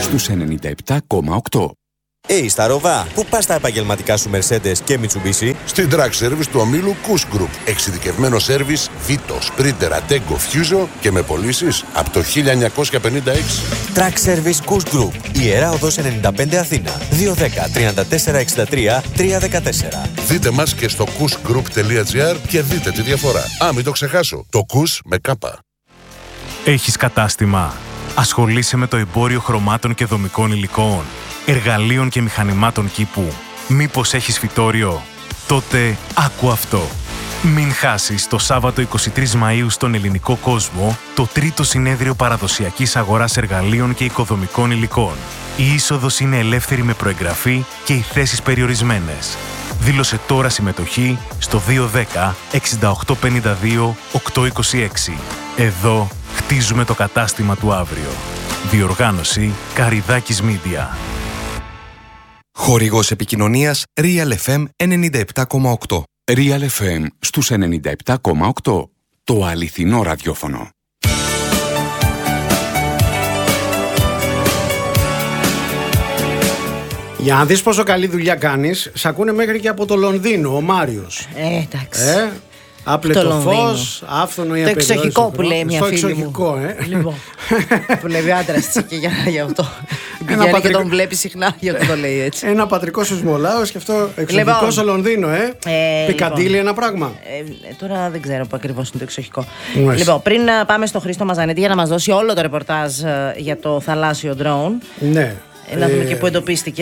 στους 97,8. Στα Ροβά, πού πας τα επαγγελματικά σου Mercedes και Mitsubishi? Στην Track Service του ομίλου Kuss Group. Εξειδικευμένο σέρβις Vito, Sprinter, Attego, Fuso και με πωλήσεις από το 1956. Track Service Kuss Group. Ιερά Οδός 95 Αθήνα. 210 34 63 314. Δείτε μας και στο kussgroup.gr και δείτε τη διαφορά. Μην το ξεχάσω. Το Kuss με κάπα. Έχεις κατάστημα? Ασχολείσαι με το εμπόριο χρωμάτων και δομικών υλικών, εργαλείων και μηχανημάτων κήπου? Μήπως έχεις φυτόριο? Τότε άκου αυτό. Μην χάσεις το Σάββατο 23 Μαΐου στον ελληνικό κόσμο το τρίτο συνέδριο παραδοσιακής αγοράς εργαλείων και οικοδομικών υλικών. Η είσοδος είναι ελεύθερη με προεγγραφή και οι θέσεις περιορισμένες. Δήλωσε τώρα συμμετοχή στο 210 6852 826. Εδώ χτίζουμε το κατάστημα του αύριο. Διοργάνωση Καριδάκης Media. Χορηγός επικοινωνίας Real FM 97,8. Real FM στους 97,8. Το αληθινό ραδιόφωνο. Για να δεις πόσο καλή δουλειά κάνεις, σ' ακούνε μέχρι και από το Λονδίνο, ο Μάριος. Εντάξει. Άπλε το φως, άφθονο η απελαιώση. Το εξοχικό που λέει μια φίλη μου. Λοιπόν. Δουλεύει άντρας της και γι' αυτό. Πηγαίνει και τον βλέπει συχνά, γι' αυτό το λέει έτσι. Ένα πατρικό Σμολάος και αυτό εξοχικό στο Λονδίνο, Πικαντήλι ένα πράγμα. Τώρα δεν ξέρω που ακριβώς είναι το εξοχικό. Λοιπόν, πριν πάμε στο Χρήστο Μαζανίτη για να μας δώσει όλο το ρεπορτάζ για το θαλάσσιο drone. Ναι. Να δούμε και πού εντοπίστηκε.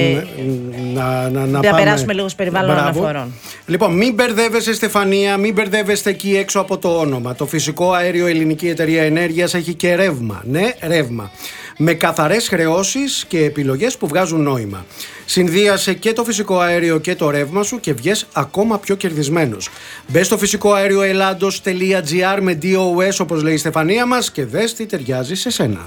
Να περάσουμε λίγο στους περιβάλλον αναφορών. Λοιπόν, μην μπερδεύεστε, Στεφανία, μην μπερδεύεστε εκεί έξω από το όνομα. Το φυσικό αέριο Ελληνική Εταιρεία Ενέργειας έχει και ρεύμα. Ναι, ρεύμα. Με καθαρές χρεώσεις και επιλογές που βγάζουν νόημα. Συνδύασε και το φυσικό αέριο και το ρεύμα σου και βγες ακόμα πιο κερδισμένος. Μπες στο φυσικοαέρioελλάντος.gr με DOS, όπως λέει η Στεφανία μας, και δες τι ταιριάζει σε σένα.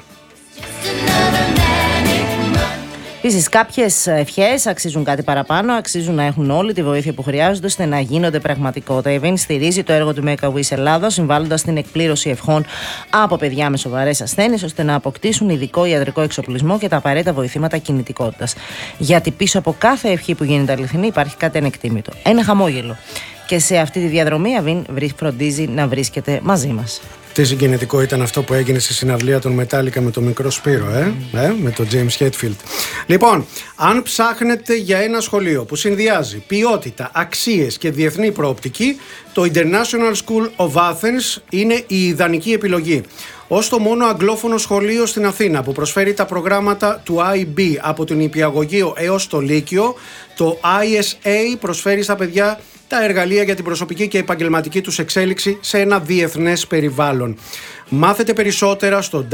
Επίσης, κάποιες ευχές αξίζουν κάτι παραπάνω, αξίζουν να έχουν όλοι τη βοήθεια που χρειάζονται ώστε να γίνονται πραγματικότητα. Η Event στηρίζει το έργο του Make a Wish Ελλάδος, συμβάλλοντας στην εκπλήρωση ευχών από παιδιά με σοβαρές ασθένειες, ώστε να αποκτήσουν ειδικό ιατρικό εξοπλισμό και τα απαραίτητα βοηθήματα κινητικότητας. Γιατί πίσω από κάθε ευχή που γίνεται αληθινή υπάρχει κάτι ανεκτήμητο. Ένα χαμόγελο. Και σε αυτή τη διαδρομή η Event φροντίζει να βρίσκεται μαζί μας. Τι συγκινητικό ήταν αυτό που έγινε στη συναυλία των Metallica με το μικρό Σπύρο, με τον James Hetfield. Λοιπόν, αν ψάχνετε για ένα σχολείο που συνδυάζει ποιότητα, αξίες και διεθνή προοπτική, το International School of Athens είναι η ιδανική επιλογή. Ως το μόνο αγγλόφωνο σχολείο στην Αθήνα που προσφέρει τα προγράμματα του IB από την Νηπιαγωγείο έως το Λύκειο, το ISA προσφέρει στα παιδιά τα εργαλεία για την προσωπική και επαγγελματική τους εξέλιξη σε ένα διεθνές περιβάλλον. Μάθετε περισσότερα στο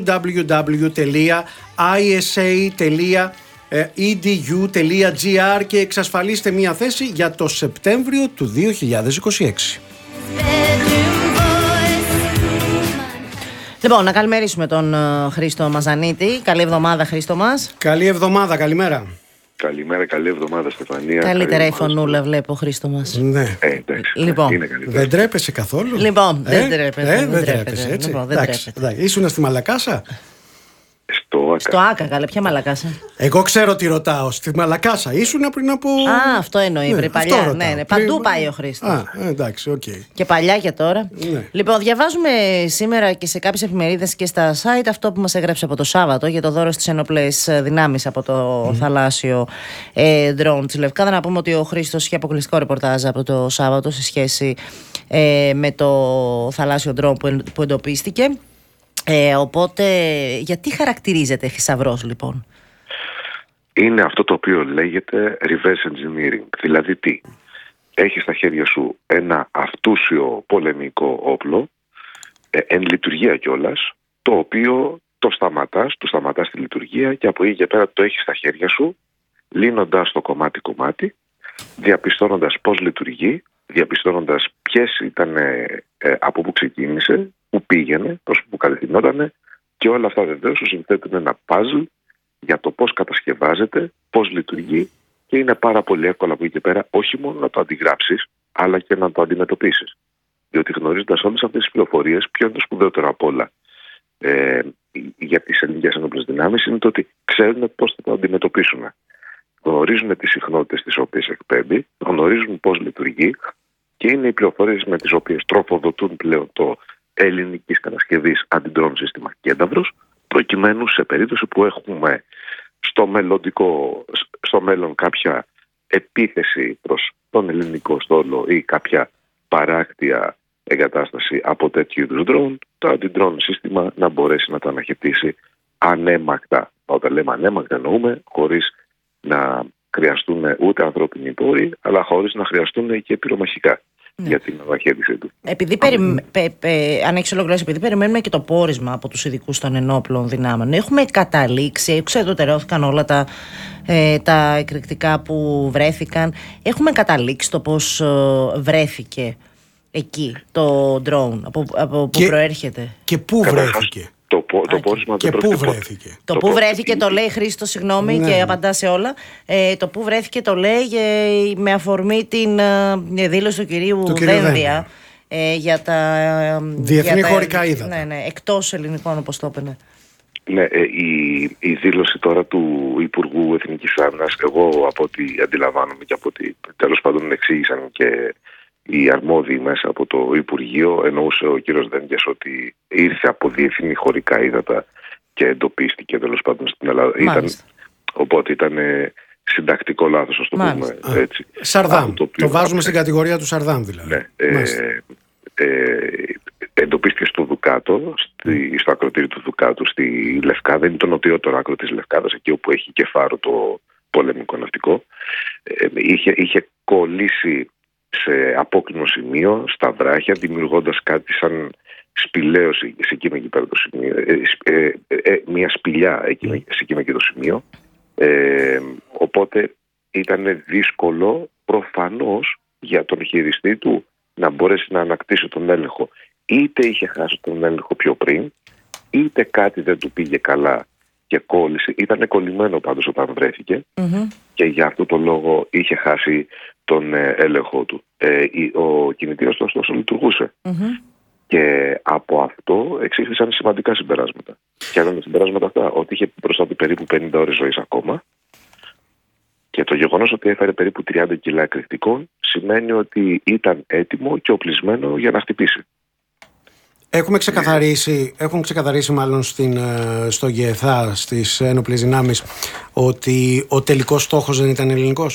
www.isa.edu.gr και εξασφαλίστε μία θέση για το Σεπτέμβριο του 2026. Λοιπόν, να καλημερίσουμε τον Χρήστο Μαζανίτη. Καλή εβδομάδα, Χρήστο μας. Καλή εβδομάδα, καλημέρα. Καλημέρα, καλή εβδομάδα, Στεφανία. Καλύτερα η φωνούλα βλέπω, Χρήστο μας. Ναι. Εντάξει. Λοιπόν. Είναι καλύτερα. Δεν τρέπεσαι καθόλου. Λοιπόν, δεν τρέπεσαι. Δεν τρέπεσαι, έτσι. Λοιπόν, ήσουνα στη Μαλακάσα. Στο Άκα, καλέ, ποια Μαλακάσα. Εγώ ξέρω τι ρωτάω. Στη Μαλακάσα ήσουνα πριν από. Αυτό εννοεί, πριν παλιά. Ναι. Παντού πάει ο Χρήστος. Εντάξει, οκ. Και παλιά και τώρα. Ναι. Λοιπόν, διαβάζουμε σήμερα και σε κάποιες εφημερίδες και στα site αυτό που μας έγραψε από το Σάββατο για το δώρο στις ενόπλες δυνάμεις από το θαλάσσιο drone της Λευκάδα. Να πούμε ότι ο Χρήστος είχε αποκλειστικό ρεπορτάζ από το Σάββατο σε σχέση με το θαλάσσιο drone που εντοπίστηκε. Οπότε, γιατί χαρακτηρίζεται θησαυρός, λοιπόν? Είναι αυτό το οποίο λέγεται reverse engineering. Δηλαδή τι? Έχεις στα χέρια σου ένα αυτούσιο πολεμικό όπλο, εν λειτουργία κιόλας, το οποίο του σταματάς τη λειτουργία και από εκεί και πέρα το έχεις στα χέρια σου, λύνοντας το κομμάτι-κομμάτι, διαπιστώνοντας πώς λειτουργεί, διαπιστώνοντας ποιες ήταν, από πού ξεκίνησε, πού πήγαινε, προς πού κατευθυνότανε, και όλα αυτά βεβαίως σου συνθέτουν ένα puzzle για το πώς κατασκευάζεται, πώς λειτουργεί, και είναι πάρα πολύ εύκολο από εκεί και πέρα όχι μόνο να το αντιγράψεις, αλλά και να το αντιμετωπίσεις. Διότι γνωρίζοντας όλες αυτές τις πληροφορίες, ποιο είναι το σπουδαιότερο απ' όλα? για τις ελληνικές ενόπλες δυνάμεις είναι το ότι ξέρουν πώς θα το αντιμετωπίσουν. Γνωρίζουν τις συχνότητες τις οποίες εκπέμπει, γνωρίζουν πώς λειτουργεί και είναι οι πληροφορίες με τις οποίες τροφοδοτούν πλέον το ελληνικής κατασκευής αντιντρόν σύστημα Κένταυρος, προκειμένου σε περίπτωση που έχουμε στο μέλλον κάποια επίθεση προς τον ελληνικό στόλο ή κάποια παράκτια εγκατάσταση από τέτοιου είδους ντρόουν, το αντιντρόν σύστημα να μπορέσει να τα αναχαιτήσει ανέμακτα. Όταν λέμε ανέμακτα εννοούμε χωρίς να χρειαστούν ούτε ανθρώπινοι πόροι, αλλά χωρίς να χρειαστούν και πυρομαχικά για την αναχαίτησή του. Επειδή αν έχεις ολοκληρώσει, επειδή περιμένουμε και το πόρισμα από τους ειδικούς των ενόπλων δυνάμεων, έχουμε καταλήξει, εξεδωτερώθηκαν όλα τα εκρηκτικά που βρέθηκαν, έχουμε καταλήξει το πώς βρέθηκε εκεί το drone, από πού προέρχεται και πού βρέθηκε. Το πόρισμα και πού βρέθηκε. Το πού βρέθηκε το λέει Χρήστο, συγγνώμη, και απαντά σε όλα. Το πού βρέθηκε το λέει με αφορμή την δήλωση του κυρίου Δένδια για τα διεθνή χωρικά ύδατα. Ναι, εκτός ελληνικών, όπως το έπαινε. Ναι, η δήλωση τώρα του Υπουργού Εθνικής Άμυνας, εγώ από ό,τι αντιλαμβάνομαι και από ό,τι τέλος πάντων εξήγησαν και οι αρμόδιοι μέσα από το Υπουργείο, εννοούσε ο κύριος Δένδιας ότι ήρθε από διεθνή χωρικά ύδατα και εντοπίστηκε τέλος πάντων στην Ελλάδα. Οπότε ήταν συντακτικό λάθος, ας το πούμε έτσι. Σαρδάμ. Το βάζουμε στην κατηγορία του Σαρδάμ δηλαδή. Ναι. Εντοπίστηκε στο Δουκάτο, στο ακροτήρι του Δουκάτου, στη Λευκάδα. Είναι το νοτιότερο άκρο της Λευκάδας, εκεί όπου έχει και φάρο το πολεμικό ναυτικό. Είχε κολλήσει σε απόκρινο σημείο, στα βράχια, δημιουργώντας κάτι σαν σπηλαίωση σε εκείνο εκεί πέρα το σημείο, μια σπηλιά σε εκείνο εκεί το σημείο. Οπότε ήταν δύσκολο προφανώς για τον χειριστή του να μπορέσει να ανακτήσει τον έλεγχο. Είτε είχε χάσει τον έλεγχο πιο πριν, είτε κάτι δεν του πήγε καλά και κόλλησε. Ήταν κολλημένο πάντως όταν βρέθηκε και για αυτό το λόγο είχε χάσει τον έλεγχο του. Ο κινητήρας του ωστόσο λειτουργούσε. Και από αυτό εξήχθησαν σημαντικά συμπεράσματα. Και αν είναι τα συμπεράσματα αυτά, ότι είχε μπροστά του περίπου 50 ώρες ζωής ακόμα, και το γεγονός ότι έφερε περίπου 30 κιλά εκρηκτικών σημαίνει ότι ήταν έτοιμο και οπλισμένο για να χτυπήσει. Έχουν ξεκαθαρίσει μάλλον στο ΓΕΘΑ, στις ένοπλες δυνάμεις, ότι ο τελικός στόχος δεν ήταν ελληνικός.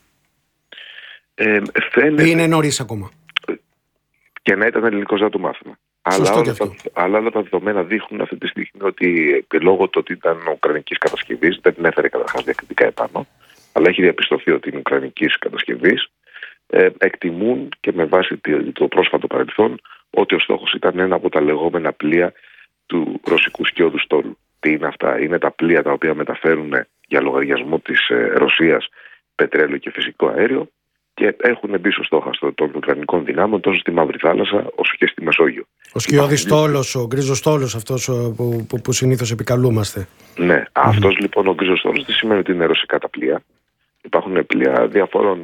Ή είναι νωρίς ακόμα. Και να ήταν ελληνικός δεν το μάθημα. Αλλά όλα τα δεδομένα δείχνουν αυτή τη στιγμή ότι λόγω του ότι ήταν ουκρανικής κατασκευής, δεν την έφερε καταρχάς διακριτικά επάνω, αλλά έχει διαπιστωθεί ότι είναι ουκρανικής κατασκευής, εκτιμούν και με βάση το πρόσφατο παρελθόν ότι ο στόχος ήταν ένα από τα λεγόμενα πλοία του ρωσικού σκιώδου στόλου. Τι είναι αυτά? Είναι τα πλοία τα οποία μεταφέρουν για λογαριασμό της Ρωσίας πετρέλαιο και φυσικό αέριο και έχουν μπει στο στόχαστρο των ουκρανικών δυνάμεων τόσο στη Μαύρη Θάλασσα όσο και στη Μεσόγειο. Ο σκιώδης στόλος, ο γκρίζος στόλος, αυτός που συνήθως επικαλούμαστε. Ναι, αυτός λοιπόν ο γκρίζος στόλος δεν σημαίνει ότι είναι ρωσικά τα πλοία. Υπάρχουν πλοία διαφόρων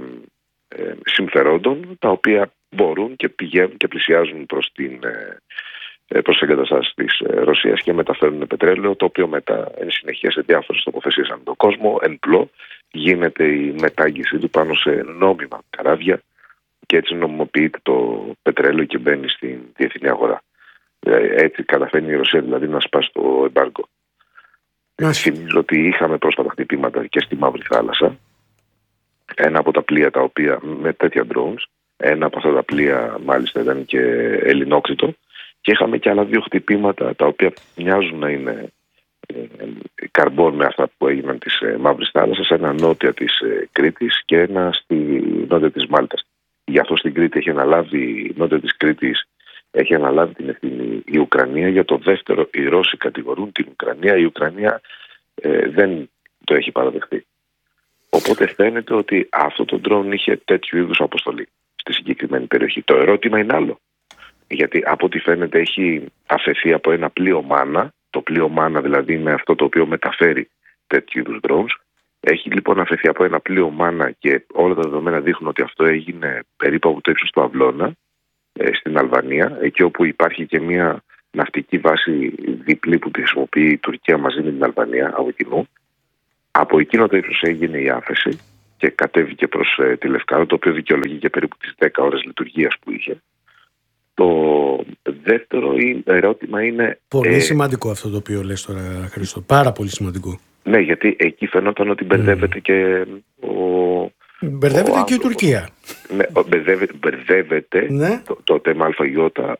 συμφερόντων τα οποία μπορούν και πηγαίνουν και πλησιάζουν προς τις εγκαταστάσεις της Ρωσίας και μεταφέρουν πετρέλαιο, το οποίο μετά εν συνεχεία σε διάφορες τοποθεσίες ανά τον κόσμο, εν πλώ, γίνεται η μετάγγιση του πάνω σε νόμιμα καράβια και έτσι νομιμοποιείται το πετρέλαιο και μπαίνει στην διεθνή αγορά. Έτσι καταφέρνει η Ρωσία δηλαδή να σπάσει το εμπάργκο. Θυμίζω ότι είχαμε πρόσφατα χτυπήματα και στη Μαύρη Θάλασσα. Ένα από τα πλοία τα οποία με τέτοια drones, ένα από αυτά τα πλοία μάλιστα ήταν και ελληνόκτητο, και είχαμε και άλλα δύο χτυπήματα τα οποία μοιάζουν να είναι καρμπών με αυτά που έγιναν της Μαύρης Θάλασσας, ένα νότια της Κρήτης και ένα στη νότια της Μάλτας. Γι' αυτό στην Κρήτη έχει αναλάβει, νότια της Κρήτης έχει αναλάβει την ευθύνη η Ουκρανία. Για το δεύτερο οι Ρώσοι κατηγορούν την Ουκρανία, η Ουκρανία δεν το έχει παραδεχτεί. Οπότε φαίνεται ότι αυτό το drone είχε τέτοιου είδους αποστολή στη συγκεκριμένη περιοχή. Το ερώτημα είναι άλλο. Γιατί από ό,τι φαίνεται έχει αφαιθεί από ένα πλοίο μάνα. Το πλοίο μάνα δηλαδή είναι αυτό το οποίο μεταφέρει τέτοιου είδους drones. Έχει λοιπόν αφαιθεί από ένα πλοίο μάνα και όλα τα δεδομένα δείχνουν ότι αυτό έγινε περίπου από το ύψος του Αυλώνα στην Αλβανία, εκεί όπου υπάρχει και μια ναυτική βάση διπλή που τη χρησιμοποιεί η Τουρκία μαζί με την Αλβανία από κοινού. Από εκείνο το ύψος έγινε η άφεση και κατέβηκε προς τη Λευκάδα, το οποίο δικαιολογεί και περίπου τις 10 ώρες λειτουργίας που είχε. Το δεύτερο ερώτημα είναι... Πολύ σημαντικό αυτό το οποίο λες τώρα, Χρήστο. Πάρα πολύ σημαντικό. Ναι, γιατί εκεί φαινόταν ότι μπερδεύεται και Μπερδεύεται και η Τουρκία. Ναι, μπερδεύεται ναι. το θέμα ΑΙ,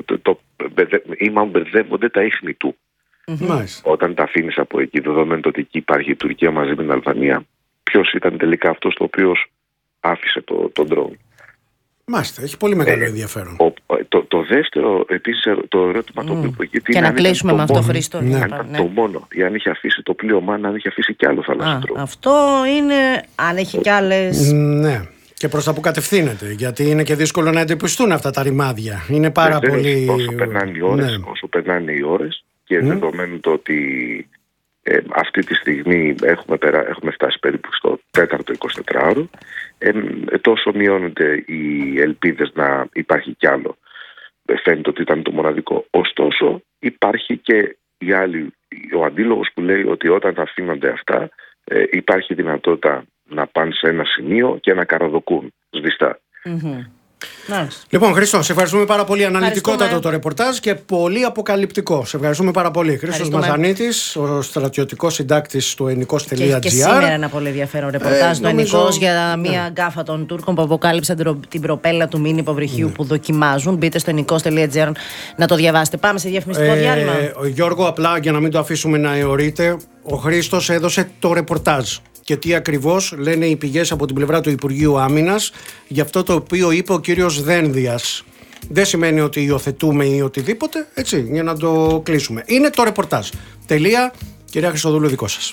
ή μάλλον μπερδεύονται τα ίχνη του. Όταν τα αφήνεις από εκεί, δεδομένου ότι εκεί υπάρχει η Τουρκία μαζί με την Αλβανία, ποιος ήταν τελικά αυτός το οποίος άφησε τον ντρόουν. Μάλιστα, έχει πολύ μεγάλο ενδιαφέρον. Το δεύτερο, επίσης, το ερώτημα το οποίο προκύπτει. Και να κλείσουμε με αυτό, Χρήστο. Το μόνο, ή αν είχε αφήσει το πλοίο Μάν, αν είχε αφήσει κι άλλο θαλάσσιο. Αυτό είναι, αν έχει κι άλλες. Ναι. Και προς τα που κατευθύνεται, γιατί είναι και δύσκολο να εντυπωστούν αυτά τα ρημάδια. Είναι πάρα πολύ. Όσο περνάνε οι ώρες, και δεδομένου το ότι αυτή τη στιγμή έχουμε φτάσει περίπου στο 4ο 24ωρο, τόσο μειώνονται οι ελπίδες να υπάρχει κι άλλο. Φαίνεται ότι ήταν το μοναδικό. Ωστόσο υπάρχει και ο αντίλογος που λέει ότι όταν αφήνονται αυτά υπάρχει δυνατότητα να πάνε σε ένα σημείο και να καραδοκούν σβηστά. Λοιπόν, Χρήστο, σε ευχαριστούμε πάρα πολύ. Αναλυτικότατο το ρεπορτάζ και πολύ αποκαλυπτικό. Σε ευχαριστούμε πάρα πολύ. Χρήστος Μαζανίτης, ο στρατιωτικός συντάκτης του Ενικός.gr. Και σήμερα ένα πολύ ενδιαφέρον ρεπορτάζ του Ενικός για μια γκάφα των Τούρκων που αποκάλυψαν την προπέλα του μίνι υποβρυχίου που δοκιμάζουν. Μπείτε στο Ενικός.gr να το διαβάσετε. Πάμε σε διαφημιστικό διάλειμμα. Γιώργο, απλά για να μην το αφήσουμε να αιωρείται, ο Χρήστος έδωσε το ρεπορτάζ. Και τι ακριβώς λένε οι πηγές από την πλευρά του Υπουργείου Άμυνας για αυτό το οποίο είπε ο κύριος Δένδιας. Δεν σημαίνει ότι υιοθετούμε ή οτιδήποτε, έτσι, για να το κλείσουμε. Είναι το ρεπορτάζ. Τελεία. Κυρία Χριστοδούλου, δικό σας.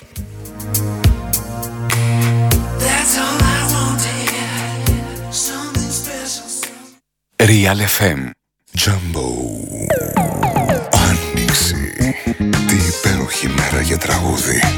Real FM. Jumbo. Άνοιξη. Τι υπέροχη μέρα για τραγούδι.